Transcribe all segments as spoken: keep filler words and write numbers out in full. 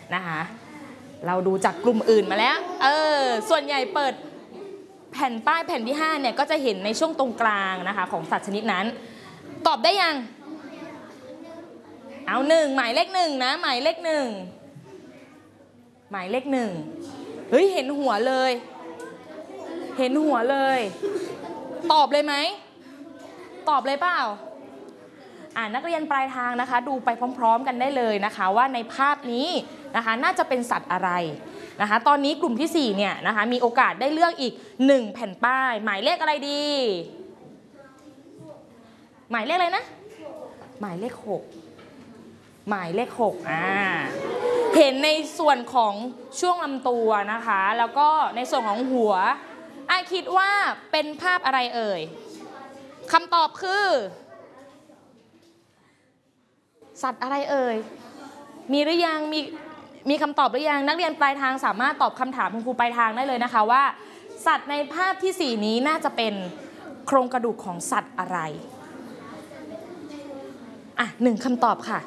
นะคะเราดูจากกลุ่มอื่นมาแล้วเออส่วนใหญ่เปิดแผ่นป้ายแผ่นที่ห้าเนี่ยก็จะเห็นในช่วงตรงกลางนะคะของสัตว์ชนิดนั้นตอบได้ยังเอาหนึ่งหมายเลขหนึ่งนะหมายเลขหนึ่งหมายเลขหนึ่งเฮ้ยเห็นหัวเลยเห็นหัวเลยตอบเลยไหมตอบเลยเปล่าอ่านักเรียนปลายทางนะคะดูไปพร้อมๆกันได้เลยนะคะว่าในภาพนี้นะคะน่าจะเป็นสัตว์อะไรนะคะตอนนี้กลุ่มที่สี่เนี่ยนะคะมีโอกาสได้เลือกอีกหนึ่งแผ่นป้ายหมายเลขอะไรดีหมายเลขอะไรนะหมายเลขหกหมายเลขหกอ่าเห็นในส่วนของช่วงลำตัวนะคะแล้วก็ในส่วนของหัวอ่ะคิดว่าเป็นภาพอะไรเอ่ยคำตอบคือสัตว์อะไรเอ่ยมีหรือยังมีมีคำตอบหรือยังนักเรียนปลายทางสามารถตอบคำถามคุณครูปลายทางได้เลยนะคะว่าสัตว์ในภาพที่สี่นี้น่าจะเป็นโครงกระดูกของสัตว์อะไรอ่ะหนึ่งคำตอบค่ะ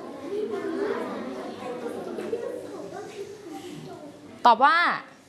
ตอบว่า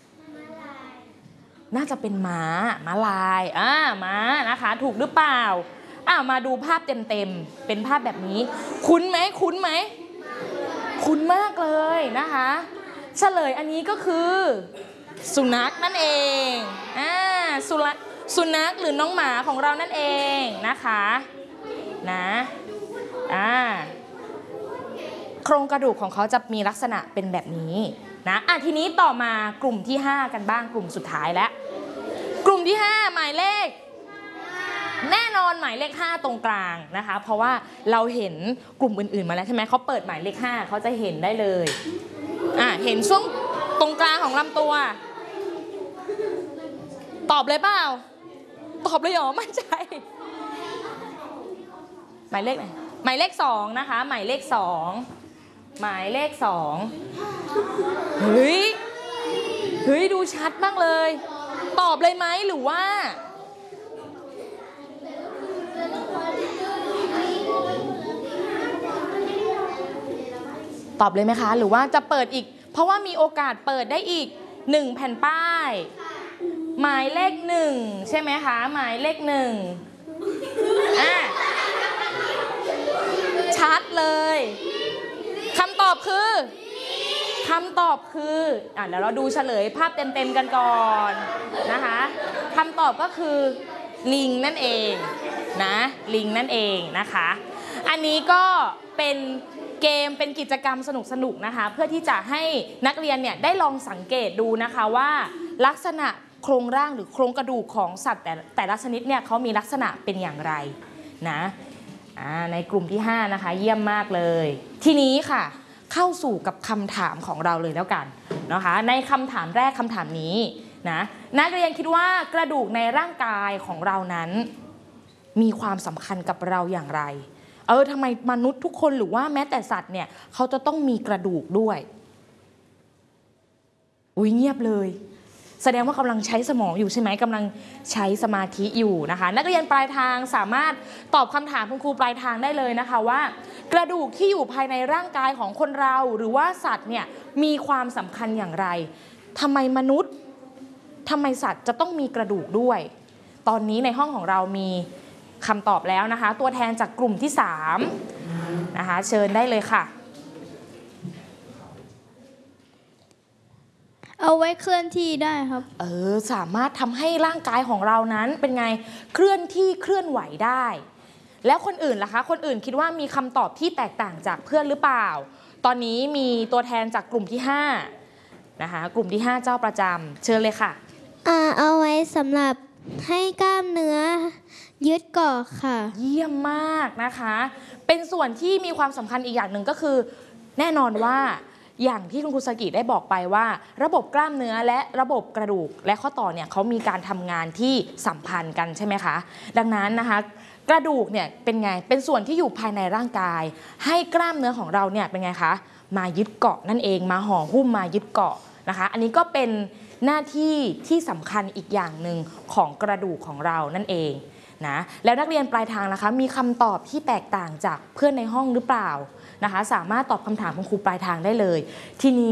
น่าจะเป็นม้าม้าลายอ่าม้านะคะถูกหรือเปล่าอ่ามาดูภาพเต็มๆเป็นภาพแบบนี้คุ้นไหมคุ้นไหมคุ้นมากเลยนะคะเฉลยอันนี้ก็คือสุนัขนั่นเองอ่าสุนัขสุนัขหรือน้องหมาของเรานั่นเองนะคะนะอ่าโครงกระดูกของเขาจะมีลักษณะเป็นแบบนี้นะอ่ะทีนี้ต่อมากลุ่มที่ห้ากันบ้างกลุ่มสุดท้ายแล้วกลุ่มที่ห้าหมายเลขแน่นอนหมายเลขห้าตรงกลางนะคะเพราะว่าเราเห็นกลุ่มอื่นๆมาแล้วใช่ไหมเขาเปิดหมายเลขห้าเขาจะเห็นได้เลยอ่ะเห็นช่วงตรงกลางของลำตัวตอบเลยเปล่าตอบเลยเหรอมั่นใจหมายเลขไหนหมายเลขสองนะคะหมายเลขสองหมายเลขสองเฮ้ยเฮ้ยดูชัดมากเลยตอบเลยไหมหรือว่าตอบเลยไหมคะหรือว่าจะเปิดอีกเพราะว่ามีโอกาสเปิดได้อีกหนึ่งแผ่นป้ายหมายเลขหนึ่งใช่ไหมคะหมายเลขหนึ่งอ่ะชัดเลยคำตอบคือคำตอบคืออ่ะเดี๋ยวเราดูเฉลยภาพเต็มๆกันก่อนนะคะคำตอบก็คือลิงนั่นเองนะลิงนั่นเองนะคะอันนี้ก็เป็นเกมเป็นกิจกรรมสนุกๆนะคะเพื่อที่จะให้นักเรียนเนี่ยได้ลองสังเกตดูนะคะว่าลักษณะโครงร่างหรือโครงกระดูกของสัตว์แต่แต่ละชนิดเนี่ยเขามีลักษณะเป็นอย่างไรนะในกลุ่มที่ห้านะคะเยี่ยมมากเลยทีนี้ค่ะเข้าสู่กับคำถามของเราเลยแล้วกันนะคะในคำถามแรกคำถามนี้นะนักเรียนคิดว่ากระดูกในร่างกายของเรานั้นมีความสำคัญกับเราอย่างไรเออทำไมมนุษย์ทุกคนหรือว่าแม้แต่สัตว์เนี่ยเขาจะต้องมีกระดูกด้วยอุ้ยเงียบเลยแสดงว่ากำลังใช้สมองอยู่ใช่ไหมกำลังใช้สมาธิอยู่นะคะนักเรียนปลายทางสามารถตอบคำถามคุณครูปลายทางได้เลยนะคะว่ากระดูกที่อยู่ภายในร่างกายของคนเราหรือว่าสัตว์เนี่ยมีความสำคัญอย่างไรทำไมมนุษย์ทำไมสัตว์จะต้องมีกระดูกด้วยตอนนี้ในห้องของเรามีคำตอบแล้วนะคะตัวแทนจากกลุ่มที่สามนะคะเชิญได้เลยค่ะเอาไว้เคลื่อนที่ได้ครับเออสามารถทำให้ร่างกายของเรานั้นเป็นไงเคลื่อนที่เคลื่อนไหวได้แล้วคนอื่นล่ะคะคนอื่นคิดว่ามีคำตอบที่แตกต่างจากเพื่อนหรือเปล่าตอนนี้มีตัวแทนจากกลุ่มที่ห้านะคะกลุ่มที่ห้าเจ้าประจำเชิญเลยค่ะอ่าเอาไว้สำหรับให้กล้ามเนื้อยึดเกาะค่ะเยี่ยมมากนะคะเป็นส่วนที่มีความสำคัญอีกอย่างหนึ่งก็คือแน่นอนว่าอย่างที่คุณครูสกิได้บอกไปว่าระบบกล้ามเนื้อและระบบกระดูกและข้อต่อเนี่ยเขามีการทำงานที่สัมพันธ์กันใช่ไหมคะดังนั้นนะคะกระดูกเนี่ยเป็นไงเป็นส่วนที่อยู่ภายในร่างกายให้กล้ามเนื้อของเราเนี่ยเป็นไงคะมายึดเกาะนั่นเองมาห่อหุ้มมายึดเกาะนะคะอันนี้ก็เป็นหน้าที่ที่สำคัญอีกอย่างหนึ่งของกระดูกของเรานั่นเองนะแล้วนักเรียนปลายทางนะคะมีคำตอบที่แตกต่างจากเพื่อนในห้องหรือเปล่านะคะสามารถตอบคำถามคุณครูปลายทางได้เลยทีนี้